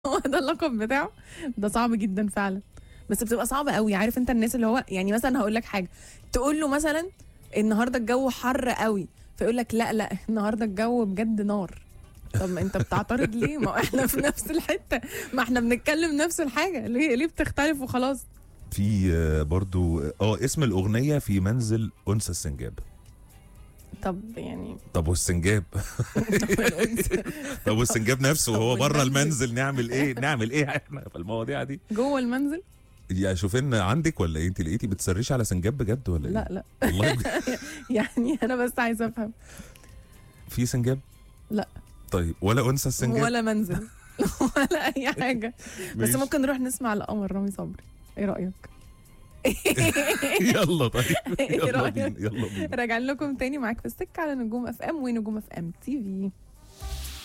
هو ده اللقب بتاعه. ده صعب جدا فعلا، بس بتبقى صعبة قوي. عارف انت الناس اللي هو يعني مثلا هقول لك حاجة، تقول له مثلا النهارده الجو حر قوي، فيقول لك لا لا النهارده الجو بجد نار. طب ما انت بتعترض ليه؟ ما احنا في نفس الحتة، ما احنا بنتكلم نفس الحاجة، ليه بتختلف وخلاص؟ في برضو اسم الاغنيه في منزل انثى السنجاب. طب يعني طب والسنجاب؟ طب الأنثى طب والسنجاب نفسه طب وهو بره والمنزل المنزل نعمل ايه احنا في المواضيع دي؟ جوه المنزل؟ يا شوفين عندك ولا ايه؟ انت لقيتي بتسريش على سنجاب بجد ولا ايه؟ لا لا والله بجد. يعني انا بس عايزة افهم. في سنجاب؟ لا طيب ولا انثى السنجاب؟ ولا منزل ولا اي حاجة. بس ماشي. ممكن نروح نسمع القمر رامي صبري، ايه رأيك؟ يلا طيب. ايه يلا رأيك؟ بينا يلا بينا. راجعين لكم تاني معاك في السكة على نجوم اف ام ونجوم اف ام تي في.